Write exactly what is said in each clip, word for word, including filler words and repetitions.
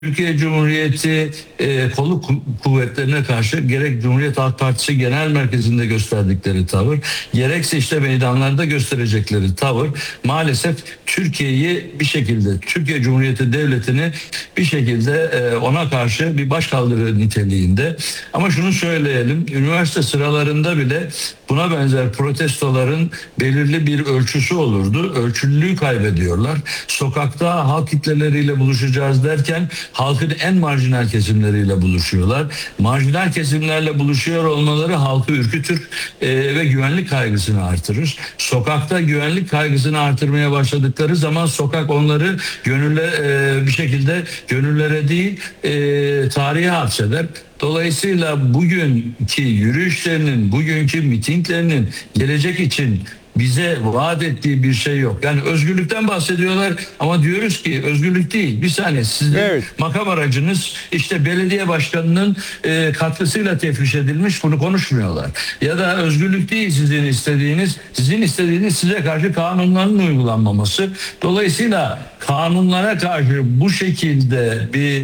Türkiye Cumhuriyeti e, kolu kuvvetlerine karşı gerek Cumhuriyet Halk Partisi Genel Merkezi'nde gösterdikleri tavır, gerekse işte meydanlarda gösterecekleri tavır maalesef Türkiye'yi bir şekilde, Türkiye Cumhuriyeti Devleti'ni bir şekilde e, ona karşı bir başkaldırı niteliğinde. Ama şunu söyleyelim, üniversite sıralarında bile buna benzer protestoların belirli bir ölçüsü olurdu. Ölçülülüğü kaybediyorlar. Sokakta halk kitleleriyle buluşacağız derken halkın en marjinal kesimleriyle buluşuyorlar. Marjinal kesimlerle buluşuyor olmaları halkı ürkütür e, ve güvenlik kaygısını artırır. Sokakta güvenlik kaygısını artırmaya başladıkları zaman sokak onları gönülle e, bir şekilde gönüllere değil e, tarihe hapseder. Dolayısıyla bugünkü yürüyüşlerinin, bugünkü mitinglerinin gelecek için bize vaat ettiği bir şey yok. Yani özgürlükten bahsediyorlar ama diyoruz ki özgürlük değil. Bir saniye, sizin evet. makam aracınız işte belediye başkanının e, katkısıyla tefriş edilmiş, bunu konuşmuyorlar. Ya da özgürlük değil sizin istediğiniz, sizin istediğiniz size karşı kanunların uygulanmaması. Dolayısıyla kanunlara karşı bu şekilde bir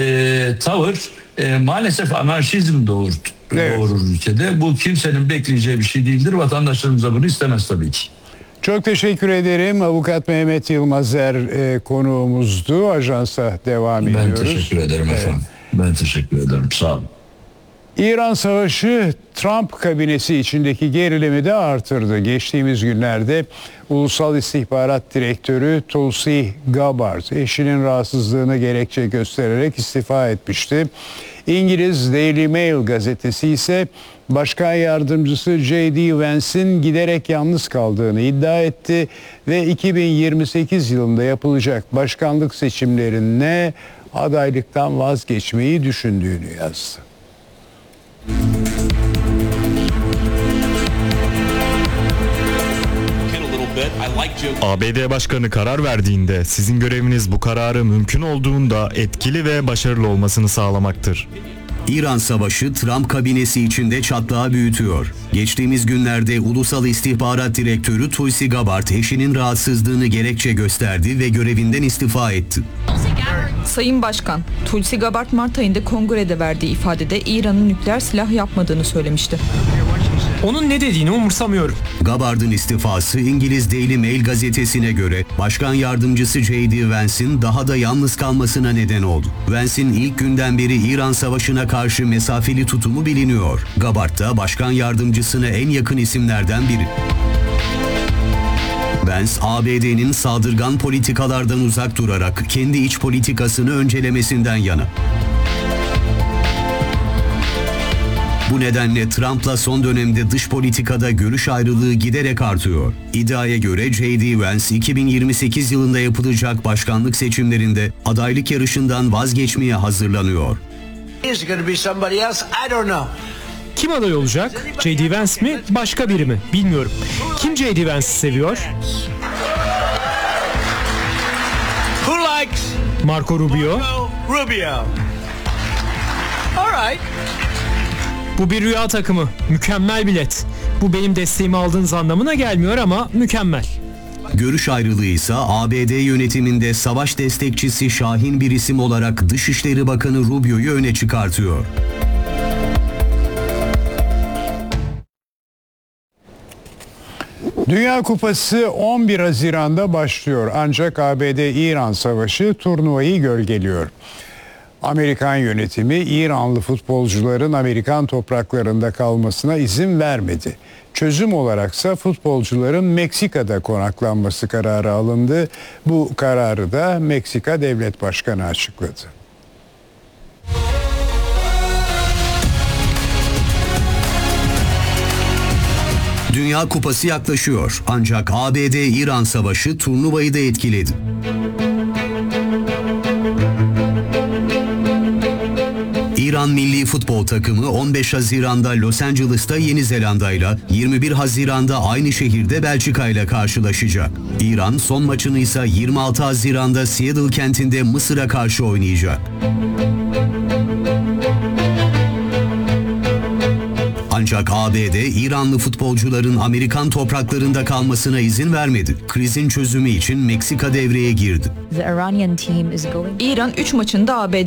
e, tavır e, maalesef anarşizm doğurdu. Evet. Doğurur ülkede. Bu kimsenin bekleyeceği bir şey değildir. Vatandaşlarımız da bunu istemez tabii ki. Çok teşekkür ederim. Avukat Mehmet Yılmazer e, konuğumuzdu. Ajansa devam ben ediyoruz. Ben teşekkür ederim evet. efendim. Ben teşekkür ederim. Sağ olun. İran Savaşı Trump kabinesi içindeki gerilimi de artırdı. Geçtiğimiz günlerde Ulusal İstihbarat Direktörü Tulsi Gabbard eşinin rahatsızlığını gerekçe göstererek istifa etmişti. İngiliz Daily Mail gazetesi ise Başkan Yardımcısı J D Vance'in giderek yalnız kaldığını iddia etti ve iki bin yirmi sekiz yılında yapılacak başkanlık seçimlerine adaylıktan vazgeçmeyi düşündüğünü yazdı. A B D Başkanı karar verdiğinde sizin göreviniz bu kararı mümkün olduğunda etkili ve başarılı olmasını sağlamaktır. İran Savaşı Trump kabinesi içinde çatlağı büyütüyor. Geçtiğimiz günlerde Ulusal İstihbarat Direktörü Tulsi Gabbard eşinin rahatsızlığını gerekçe gösterdi ve görevinden istifa etti. Sayın Başkan, Tulsi Gabbard Mart ayında kongrede verdiği ifadede İran'ın nükleer silah yapmadığını söylemişti. Onun ne dediğini umursamıyorum. Gabbard'ın istifası İngiliz Daily Mail gazetesine göre Başkan Yardımcısı J D Vance'in daha da yalnız kalmasına neden oldu. Vance'in ilk günden beri İran Savaşı'na karşı mesafeli tutumu biliniyor. Gabbard da Başkan Yardımcısına en yakın isimlerden biri. Vance, A B D'nin saldırgan politikalardan uzak durarak kendi iç politikasını öncelemesinden yana. Bu nedenle Trump'la son dönemde dış politikada görüş ayrılığı giderek artıyor. İddiaya göre J D Vance iki bin yirmi sekiz yılında yapılacak başkanlık seçimlerinde adaylık yarışından vazgeçmeye hazırlanıyor. Kim aday olacak? J D Vance mi? Başka biri mi? Bilmiyorum. Kim J D Vance'i seviyor? Marco Rubio. Rubio. All right. Bu bir rüya takımı. Mükemmel bilet. Bu benim desteğimi aldığınız anlamına gelmiyor ama mükemmel. Görüş ayrılığı ise A B D yönetiminde savaş destekçisi şahin bir isim olarak Dışişleri Bakanı Rubio'yu öne çıkartıyor. Dünya Kupası on bir Haziran'da başlıyor ancak A B D-İran savaşı turnuvayı gölgeliyor. Amerikan yönetimi İranlı futbolcuların Amerikan topraklarında kalmasına izin vermedi. Çözüm olaraksa futbolcuların Meksika'da konaklanması kararı alındı. Bu kararı da Meksika Devlet Başkanı açıkladı. Dünya Kupası yaklaşıyor ancak A B D-İran savaşı turnuvayı da etkiledi. İran milli futbol takımı on beş Haziran'da Los Angeles'ta Yeni Zelanda'yla, yirmi bir Haziran'da aynı şehirde Belçika'yla karşılaşacak. İran son maçını ise yirmi altı Haziran'da Seattle kentinde Mısır'a karşı oynayacak. Ancak A B D, İranlı futbolcuların Amerikan topraklarında kalmasına izin vermedi. Krizin çözümü için Meksika devreye girdi. İran üç maçında A B